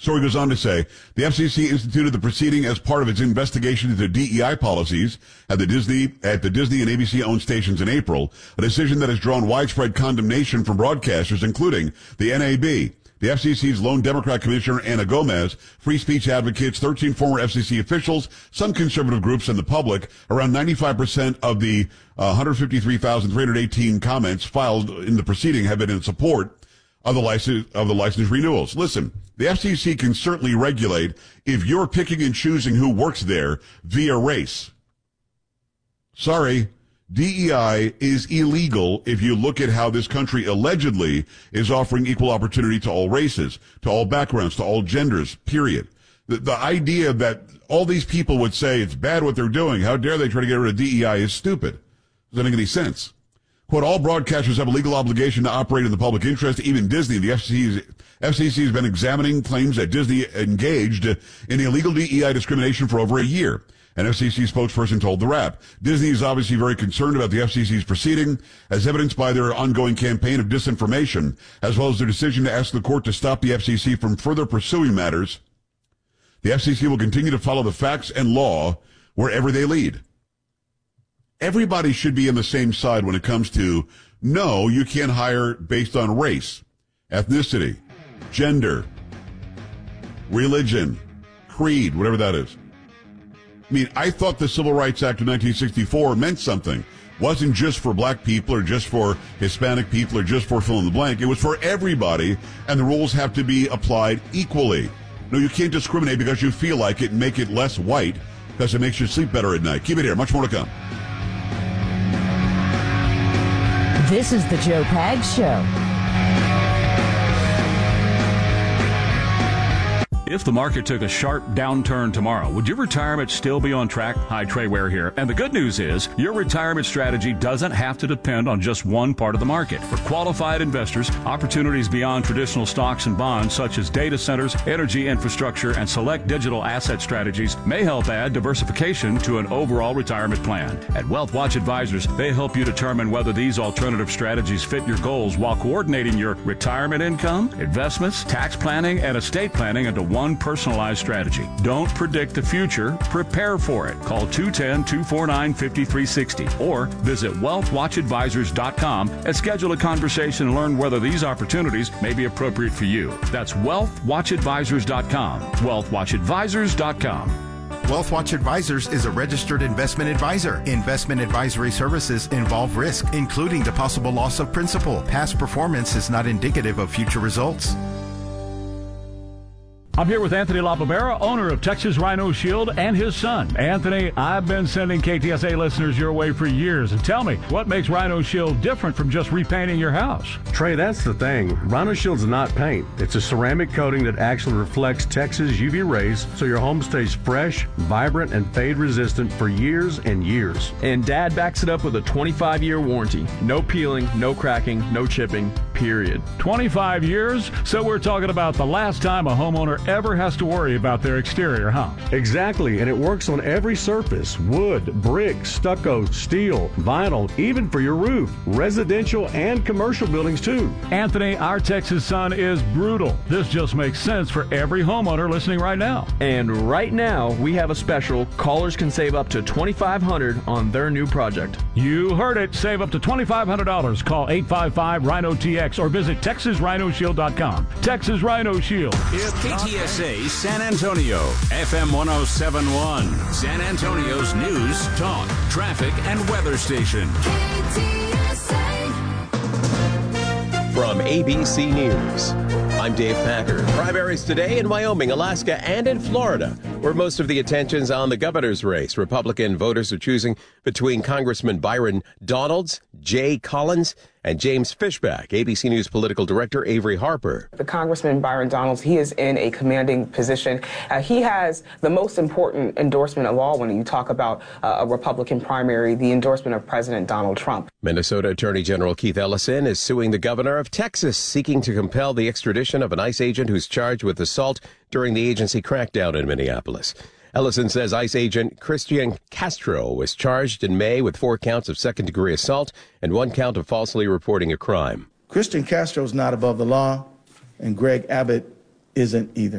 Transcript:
Story goes on to say, the FCC instituted the proceeding as part of its investigation into DEI policies at the Disney and ABC-owned stations in April, a decision that has drawn widespread condemnation from broadcasters, including the NAB, the FCC's lone Democrat Commissioner, Anna Gomez, free speech advocates, 13 former FCC officials, some conservative groups, and the public. Around 95% of the 153,318 comments filed in the proceeding have been in support of the license renewals. Listen, the FCC can certainly regulate if you're picking and choosing who works there via race. Sorry, DEI is illegal if you look at how this country allegedly is offering equal opportunity to all races, to all backgrounds, to all genders, period. The idea that all these people would say it's bad what they're doing, how dare they try to get rid of DEI, is stupid. Doesn't make any sense. Quote, all broadcasters have a legal obligation to operate in the public interest. Even Disney, the FCC has been examining claims that Disney engaged in illegal DEI discrimination for over a year. An FCC spokesperson told The Wrap. Disney is obviously very concerned about the FCC's proceeding, as evidenced by their ongoing campaign of disinformation, as well as their decision to ask the court to stop the FCC from further pursuing matters. The FCC will continue to follow the facts and law wherever they lead. Everybody should be on the same side when it comes to, no, you can't hire based on race, ethnicity, gender, religion, creed, whatever that is. I mean, I thought the Civil Rights Act of 1964 meant something. Wasn't just for black people or just for Hispanic people or just for fill in the blank. It was for everybody, and the rules have to be applied equally. No, you can't discriminate because you feel like it and make it less white because it makes you sleep better at night. Keep it here. Much more to come. This is the Joe Pags Show. If the market took a sharp downturn tomorrow, would your retirement still be on track? Hi, Trey Ware here. And the good news is your retirement strategy doesn't have to depend on just one part of the market. For qualified investors, opportunities beyond traditional stocks and bonds such as data centers, energy infrastructure, and select digital asset strategies may help add diversification to an overall retirement plan. At Wealth Watch Advisors, they help you determine whether these alternative strategies fit your goals while coordinating your retirement income, investments, tax planning, and estate planning into one personalized strategy. Don't predict the future, prepare for it. Call 210-249-5360 or visit wealthwatchadvisors.com and schedule a conversation and learn whether these opportunities may be appropriate for you. That's wealthwatchadvisors.com. wealthwatchadvisors.com. WealthWatch Advisors is a registered investment advisor. Investment advisory services involve risk, including the possible loss of principal. Past performance is not indicative of future results. I'm here with Anthony LaBarbera, owner of Texas Rhino Shield, and his son. Anthony, I've been sending KTSA listeners your way for years. And tell me, what makes Rhino Shield different from just repainting your house? Trey, that's the thing. Rhino Shield's not paint. It's a ceramic coating that actually reflects Texas UV rays, so your home stays fresh, vibrant, and fade-resistant for years and years. And Dad backs it up with a 25-year warranty. No peeling, no cracking, no chipping, period. 25 years? So we're talking about the last time a homeowner ever has to worry about their exterior, huh? Exactly, and it works on every surface: wood, brick, stucco, steel, vinyl, even for your roof. Residential and commercial buildings, too. Anthony, our Texas sun is brutal. This just makes sense for every homeowner listening right now. And right now, we have a special. Callers can save up to $2,500 on their new project. You heard it. Save up to $2,500. Call 855-RHINO-TX or visit TexasRhinoShield.com. Texas Rhino Shield. KTSA San Antonio, FM 1071, San Antonio's news, talk, traffic, and weather station. From ABC News, I'm Dave Packer. Primaries today in Wyoming, Alaska, and in Florida, where most of the attention's on the governor's race. Republican voters are choosing between Congressman Byron Donalds, Jay Collins, and James Fishback. ABC News political director Avery Harper. The Congressman Byron Donalds, he is in a commanding position. He has the most important endorsement of all when you talk about a Republican primary, the endorsement of President Donald Trump. Minnesota Attorney General Keith Ellison is suing the governor of Texas, seeking to compel the extradition of an ICE agent who's charged with assault during the agency crackdown in Minneapolis. Ellison says ICE agent Christian Castro was charged in May with 4 counts of second-degree assault and 1 count of falsely reporting a crime. Christian Castro is not above the law, and Greg Abbott isn't either.